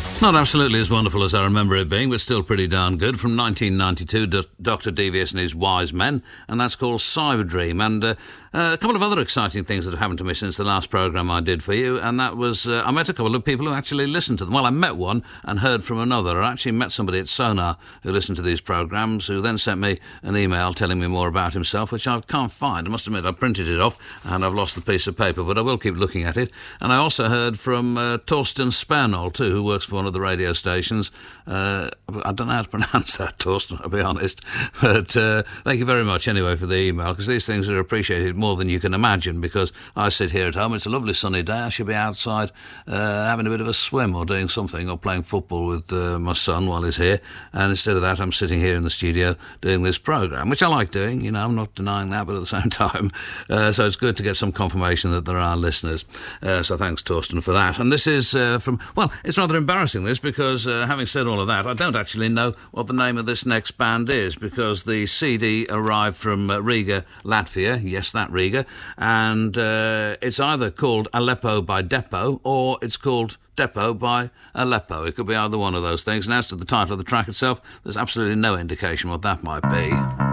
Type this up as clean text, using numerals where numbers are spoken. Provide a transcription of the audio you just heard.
Not absolutely as wonderful as I remember it being, but still pretty darn good. From 1992, Dr. Devious and his Wise Men, and that's called Cyber Dream. And a couple of other exciting things that have happened to me since the last programme I did for you, and that was I met a couple of people who actually listened to them. Well, I met one and heard from another. I actually met somebody at Sonar who listened to these programmes, who then sent me an email telling me more about himself, which I can't find. I must admit, I printed it off and I've lost the piece of paper, but I will keep looking at it. And I also heard from Torsten Spernol too, who works for one of the radio stations. I don't know how to pronounce that, Torsten, I'll be honest. But thank you very much anyway for the email, because these things are appreciated more than you can imagine, because I sit here at home, it's a lovely sunny day, I should be outside having a bit of a swim or doing something, or playing football with my son while he's here, and instead of that I'm sitting here in the studio doing this programme, which I like doing, you know, I'm not denying that, but at the same time, so it's good to get some confirmation that there are listeners. So thanks, Torsten, for that. And this is from, well, it's rather embarrassing this, because having said all of that, I don't actually know what the name of this next band is, because the CD arrived from Riga, Latvia, yes, that Riga, and it's either called Aleppo by Depot, or it's called Depot by Aleppo. It could be either one of those things, and as to the title of the track itself, there's absolutely no indication what that might be.